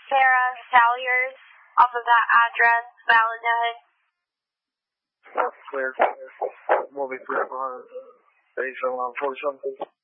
Sarah Salyers off of that address, Valentine. Clear. Moving clear behind station 47.